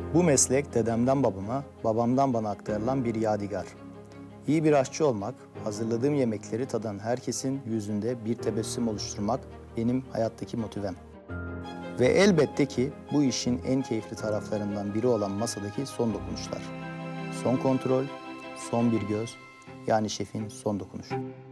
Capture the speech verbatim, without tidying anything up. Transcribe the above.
Bu meslek dedemden babama, babamdan bana aktarılan bir yadigar. İyi bir aşçı olmak, hazırladığım yemekleri tadan herkesin yüzünde bir tebessüm oluşturmak benim hayattaki motivem. Ve elbette ki bu işin en keyifli taraflarından biri olan masadaki son dokunuşlar. Son kontrol, son bir göz, yani şefin son dokunuşu.